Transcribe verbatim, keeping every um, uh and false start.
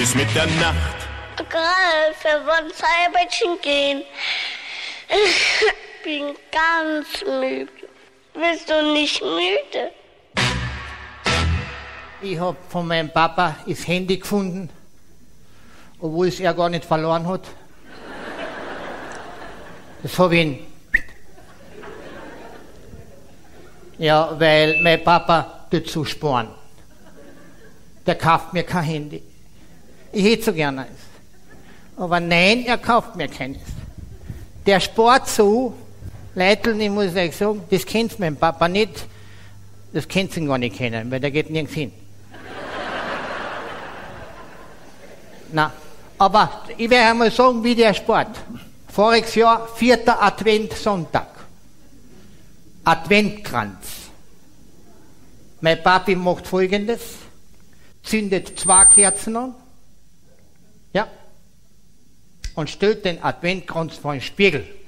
ist mit der Nacht. Ralf, wir wollen Zeiberchen gehen. Ich bin ganz müde. Bist du nicht müde? Ich hab von meinem Papa das Handy gefunden, obwohl es er gar nicht verloren hat. Das hab ich ihn. Ja, weil mein Papa tut so sparen. Der kauft mir kein Handy. Ich hätte so gerne eins. Aber nein, er kauft mir keines. Der spart so, Leiteln, ich muss euch sagen, das kennt mein Papa nicht. Das kennt ihn gar nicht kennen, weil der geht nirgends hin. Na, aber ich werde einmal sagen, wie der spart. Voriges Jahr, vierter Adventssonntag. Adventkranz. Mein Papi macht Folgendes. Zündet zwei Kerzen an. Ja. Und stellt den Adventkranz vor den Spiegel.